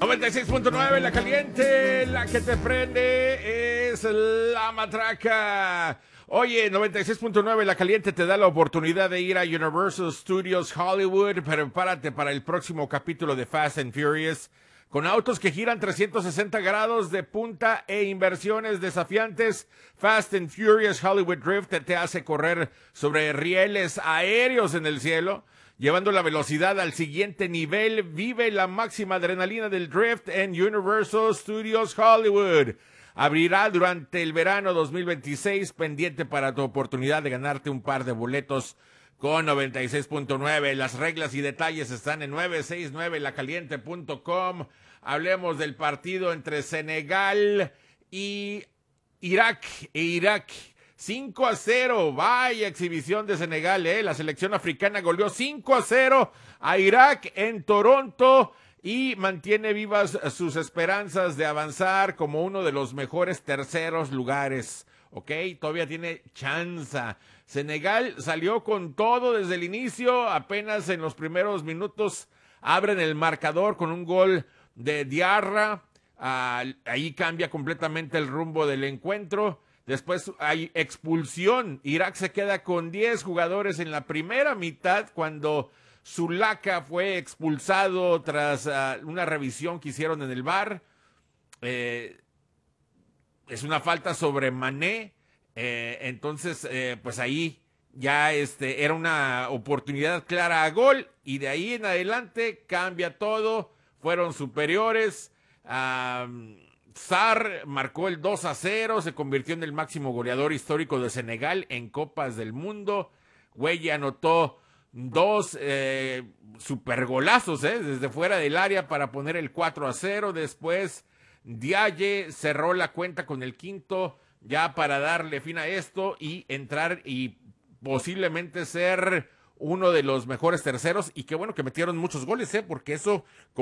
96.9, la caliente, la que te prende es la matraca. Oye, 96.9, la caliente te da la oportunidad de ir a Universal Studios Hollywood. Prepárate para el próximo capítulo de Fast and Furious, con autos que giran 360 grados de punta e inversiones desafiantes. Fast and Furious Hollywood Drift te hace correr sobre rieles aéreos en el cielo, llevando la velocidad al siguiente nivel. Vive la máxima adrenalina del drift en Universal Studios Hollywood. Abrirá durante el verano 2026, pendiente para tu oportunidad de ganarte un par de boletos con 96.9. Las reglas y detalles están en 969lacaliente.com. Hablemos del partido entre Senegal y Irak. 5-0, vaya exhibición de Senegal, La selección africana goleó 5-0 a Irak en Toronto y mantiene vivas sus esperanzas de avanzar como uno de los mejores terceros lugares, ¿ok? Todavía tiene chanza. Senegal salió con todo desde el inicio, apenas en los primeros minutos abren el marcador con un gol de Diarra. Ahí cambia completamente el rumbo del encuentro. Después hay expulsión. Irak se queda con 10 jugadores en la primera mitad cuando Zulaka fue expulsado tras una revisión que hicieron en el VAR. Es una falta sobre Mané. Entonces, pues ahí ya era una oportunidad clara a gol. Y de ahí en adelante cambia todo. Fueron superiores. Sarr marcó el 2-0, se convirtió en el máximo goleador histórico de Senegal en Copas del Mundo. Güey anotó dos supergolazos desde fuera del área para poner el 4-0. Después Diaye cerró la cuenta con el quinto ya para darle fin a esto y entrar y posiblemente ser uno de los mejores terceros. Y qué bueno que metieron muchos goles, porque eso